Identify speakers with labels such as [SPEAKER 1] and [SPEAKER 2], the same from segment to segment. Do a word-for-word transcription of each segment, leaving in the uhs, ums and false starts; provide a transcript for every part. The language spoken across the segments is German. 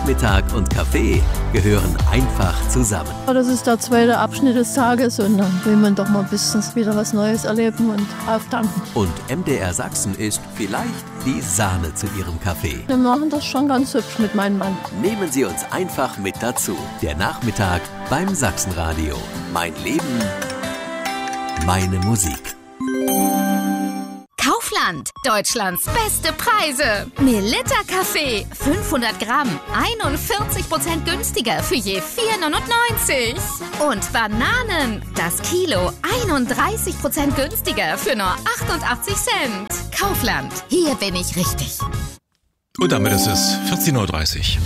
[SPEAKER 1] Nachmittag und Kaffee gehören einfach zusammen.
[SPEAKER 2] Das ist der zweite Abschnitt des Tages und dann will man doch mal ein bisschen wieder was Neues erleben und auftanken.
[SPEAKER 1] Und M D R Sachsen ist vielleicht die Sahne zu Ihrem Kaffee.
[SPEAKER 2] Wir machen das schon ganz hübsch mit meinem Mann.
[SPEAKER 1] Nehmen Sie uns einfach mit dazu. Der Nachmittag beim Sachsenradio. Mein Leben, meine Musik.
[SPEAKER 3] Kaufland, Deutschlands beste Preise. Melitta Kaffee, fünfhundert Gramm, einundvierzig Prozent günstiger für je vier neunundneunzig. Und Bananen, das Kilo, einunddreißig Prozent günstiger für nur achtundachtzig Cent. Kaufland, hier bin ich richtig.
[SPEAKER 4] Und damit ist es vierzehn Uhr dreißig.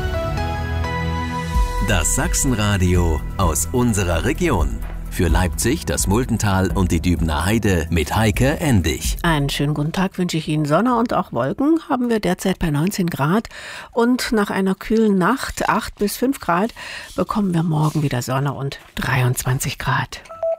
[SPEAKER 1] Das Sachsenradio aus unserer Region. Für Leipzig, das Muldental und die Dübener Heide mit Heike Endig.
[SPEAKER 5] Einen schönen guten Tag wünsche ich Ihnen. Sonne und auch Wolken haben wir derzeit bei neunzehn Grad. Und nach einer kühlen Nacht, acht bis fünf Grad, bekommen wir morgen wieder Sonne und dreiundzwanzig Grad.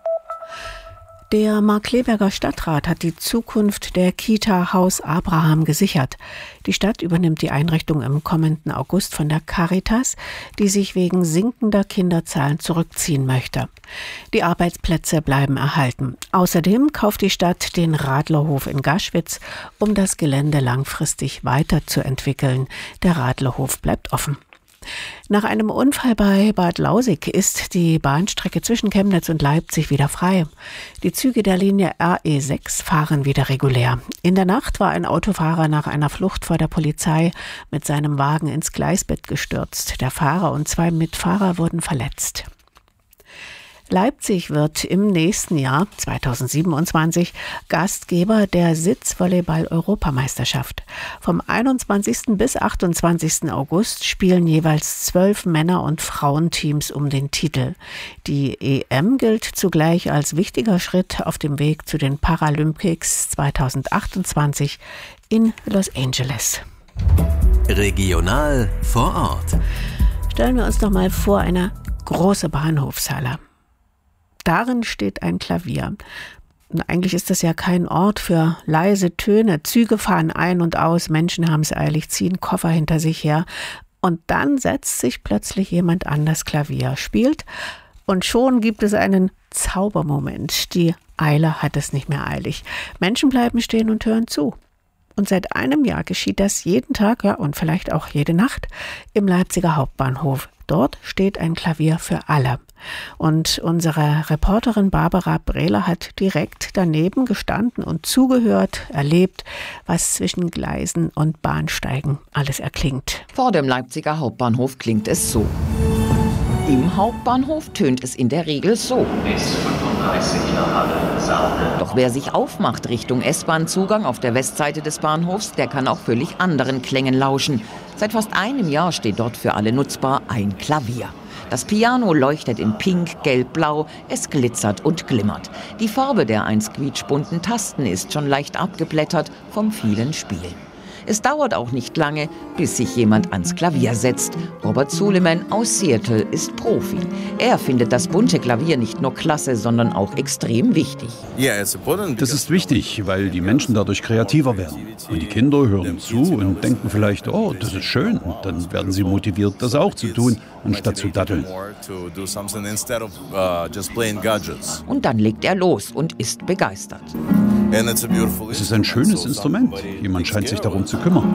[SPEAKER 5] Der Markkleeberger Stadtrat hat die Zukunft der Kita Haus Abraham gesichert. Die Stadt übernimmt die Einrichtung im kommenden August von der Caritas, die sich wegen sinkender Kinderzahlen zurückziehen möchte. Die Arbeitsplätze bleiben erhalten. Außerdem kauft die Stadt den Radlerhof in Gaschwitz, um das Gelände langfristig weiterzuentwickeln. Der Radlerhof bleibt offen. Nach einem Unfall bei Bad Lausick ist die Bahnstrecke zwischen Chemnitz und Leipzig wieder frei. Die Züge der Linie R E sechs fahren wieder regulär. In der Nacht war ein Autofahrer nach einer Flucht vor der Polizei mit seinem Wagen ins Gleisbett gestürzt. Der Fahrer und zwei Mitfahrer wurden verletzt. Leipzig wird im nächsten Jahr, zweitausendsiebenundzwanzig, Gastgeber der Sitzvolleyball-Europameisterschaft. Vom einundzwanzigsten bis achtundzwanzigsten August spielen jeweils zwölf Männer- und Frauenteams um den Titel. Die E M gilt zugleich als wichtiger Schritt auf dem Weg zu den Paralympics zweitausendachtundzwanzig in Los Angeles.
[SPEAKER 1] Regional vor Ort.
[SPEAKER 5] Stellen wir uns doch mal vor, eine große Bahnhofshalle. Darin steht ein Klavier. Und eigentlich ist das ja kein Ort für leise Töne. Züge fahren ein und aus, Menschen haben es eilig, ziehen Koffer hinter sich her. Und dann setzt sich plötzlich jemand an das Klavier, spielt und schon gibt es einen Zaubermoment. Die Eile hat es nicht mehr eilig. Menschen bleiben stehen und hören zu. Und seit einem Jahr geschieht das jeden Tag, ja, und vielleicht auch jede Nacht im Leipziger Hauptbahnhof. Dort steht ein Klavier für alle. Und unsere Reporterin Barbara Brehler hat direkt daneben gestanden und zugehört, erlebt, was zwischen Gleisen und Bahnsteigen alles erklingt.
[SPEAKER 6] Vor dem Leipziger Hauptbahnhof klingt es so. Im Hauptbahnhof tönt es in der Regel so.
[SPEAKER 7] Bis fünfunddreißig nach Halle, Saale.
[SPEAKER 6] Doch wer sich aufmacht Richtung S-Bahn-Zugang auf der Westseite des Bahnhofs, der kann auch völlig anderen Klängen lauschen. Seit fast einem Jahr steht dort für alle nutzbar ein Klavier. Das Piano leuchtet in Pink, Gelb, Blau, es glitzert und glimmert. Die Farbe der einst quietschbunten Tasten ist schon leicht abgeblättert vom vielen Spielen. Es dauert auch nicht lange, bis sich jemand ans Klavier setzt. Robert Suleiman aus Seattle ist Profi. Er findet das bunte Klavier nicht nur klasse, sondern auch extrem wichtig.
[SPEAKER 8] Das ist wichtig, weil die Menschen dadurch kreativer werden. Und die Kinder hören zu und denken vielleicht, oh, das ist schön. Und dann werden sie motiviert, das auch zu tun, anstatt zu datteln.
[SPEAKER 6] Und dann legt er los und ist begeistert.
[SPEAKER 8] Es ist ein schönes Instrument. Jemand scheint sich darum zu kümmern.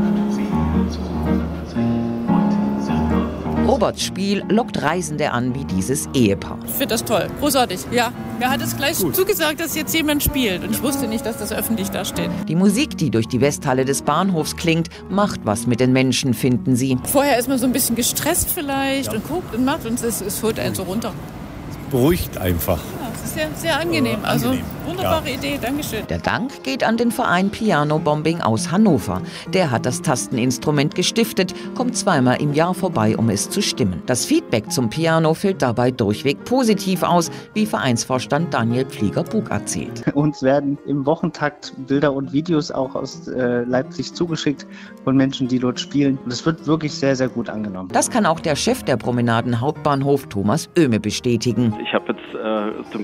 [SPEAKER 6] Roberts Spiel lockt Reisende an wie dieses Ehepaar.
[SPEAKER 9] Ich finde das toll, großartig, ja. Mir hat es gleich Gut. zugesagt, dass jetzt jemand spielt und ich wusste nicht, dass das öffentlich da steht.
[SPEAKER 6] Die Musik, die durch die Westhalle des Bahnhofs klingt, macht was mit den Menschen, finden sie.
[SPEAKER 9] Vorher ist man so ein bisschen gestresst vielleicht ja. und guckt und macht und es, es holt einen so runter.
[SPEAKER 10] Beruhigt einfach.
[SPEAKER 9] Ja, es ist sehr, sehr angenehm. Also angenehm. Wunderbare ja. Idee, Dankeschön.
[SPEAKER 6] Der Dank geht an den Verein Piano Bombing aus Hannover. Der hat das Tasteninstrument gestiftet, kommt zweimal im Jahr vorbei, um es zu stimmen. Das Feedback zum Piano fällt dabei durchweg positiv aus, wie Vereinsvorstand Daniel Pflieger-Bug erzählt.
[SPEAKER 11] Uns werden im Wochentakt Bilder und Videos auch aus äh, Leipzig zugeschickt von Menschen, die dort spielen. Und es wird wirklich sehr, sehr gut angenommen.
[SPEAKER 6] Das kann auch der Chef der Promenaden Hauptbahnhof, Thomas Oehme, bestätigen.
[SPEAKER 12] Ich habe jetzt äh, zum Beispiel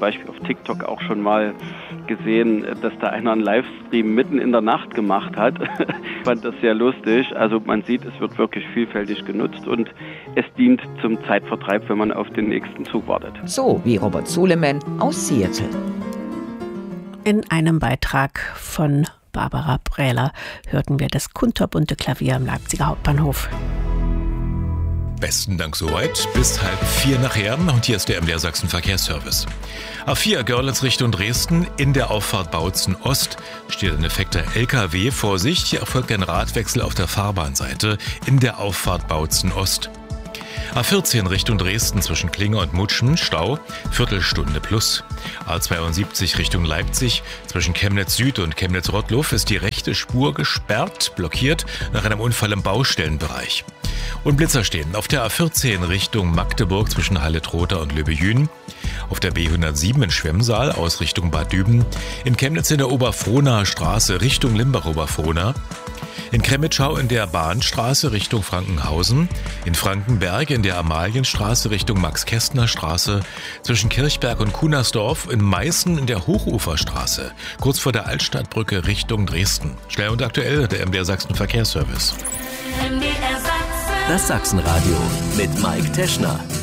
[SPEAKER 12] Beispiel auf TikTok auch schon mal gesehen, dass da einer einen Livestream mitten in der Nacht gemacht hat. Ich fand das sehr lustig. Also man sieht, es wird wirklich vielfältig genutzt und es dient zum Zeitvertreib, wenn man auf den nächsten Zug wartet.
[SPEAKER 6] So wie Robert Suleman aus Seattle.
[SPEAKER 5] In einem Beitrag von Barbara Brähler hörten wir das kunterbunte Klavier am Leipziger Hauptbahnhof.
[SPEAKER 4] Besten Dank soweit. Bis halb vier nachher. Und hier ist der M D R Sachsen Verkehrsservice. A vier Görlitz Richtung Dresden. In der Auffahrt Bautzen Ost steht ein defekter L K W. Vorsicht, hier erfolgt ein Radwechsel auf der Fahrbahnseite in der Auffahrt Bautzen Ost. A vierzehn Richtung Dresden zwischen Klinge und Mutschen, Stau, Viertelstunde plus. A zweiundsiebzig Richtung Leipzig zwischen Chemnitz Süd und Chemnitz Rottluff ist die rechte Spur gesperrt, blockiert nach einem Unfall im Baustellenbereich. Und Blitzer stehen auf der A vierzehn Richtung Magdeburg zwischen Halle-Trotha und Löbejün, auf der B hundertsieben in Schwemmsaal aus Richtung Bad Düben, in Chemnitz in der Oberfrohnaer Straße Richtung Limbach-Oberfrohna, in Kremitschau in der Bahnstraße Richtung Frankenhausen, in Frankenberg in der Amalienstraße Richtung Max-Kästner-Straße, zwischen Kirchberg und Kunersdorf, in Meißen in der Hochuferstraße, kurz vor der Altstadtbrücke Richtung Dresden. Schnell und aktuell der M D R Sachsen Verkehrsservice.
[SPEAKER 1] Das Sachsenradio mit Mike Teschner.